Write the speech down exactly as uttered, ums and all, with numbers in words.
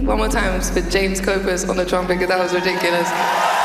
One more time for James Copus on the trumpet, because that was ridiculous.